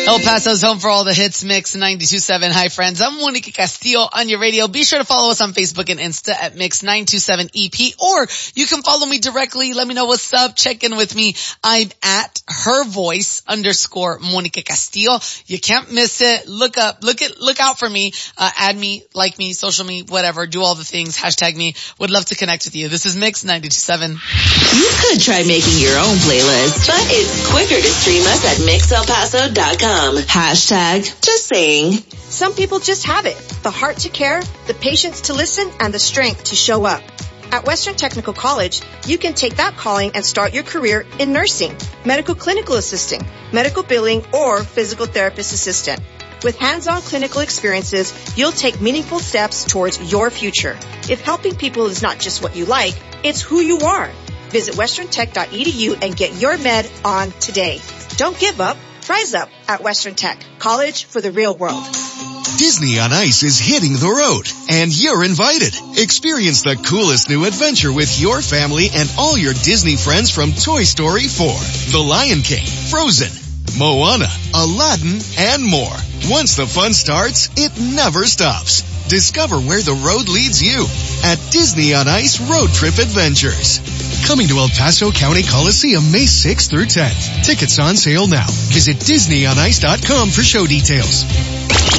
El Paso's home for all the hits, Mix 92.7. Hi friends, I'm Monica Castillo on your radio. Be sure to follow us on Facebook and Insta at Mix 927EP, or you can follow me directly. Let me know what's up. Check in with me. I'm at _Monica Castillo. You can't miss it. Look out for me. Add me, like me, social me, whatever. Do all the things. Hashtag me. Would love to connect with you. This is Mix 92.7. You could try making your own playlist, but it's quicker to stream us at mixelpaso.com. Hashtag just saying. Some people just have it. The heart to care, the patience to listen, and the strength to show up. At Western Technical College, you can take that calling and start your career in nursing, medical clinical assisting, medical billing, or physical therapist assistant. With hands-on clinical experiences, you'll take meaningful steps towards your future. If helping people is not just what you like, it's who you are. Visit westerntech.edu and get your med on today. Don't give up. Rise up at Western Tech, college for the real world. Disney on Ice is hitting the road, and you're invited. Experience the coolest new adventure with your family and all your Disney friends from Toy Story 4, The Lion King, Frozen, Moana, Aladdin, and more. Once the fun starts, it never stops. Discover where the road leads you at Disney on Ice Road Trip Adventures. Coming to El Paso County Coliseum May 6th through 10th. Tickets on sale now. Visit DisneyOnIce.com for show details.